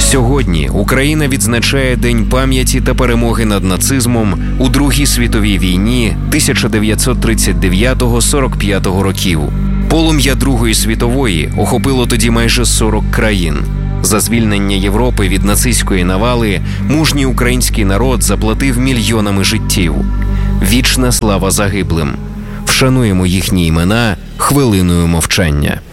Сьогодні Україна відзначає День пам'яті та перемоги над нацизмом у Другій світовій війні 1939-45 років. Полум'я Другої світової охопило тоді майже 40 країн. За звільнення Європи від нацистської навали мужній український народ заплатив мільйонами життів. Вічна слава загиблим. Вшануємо їхні імена хвилиною мовчання.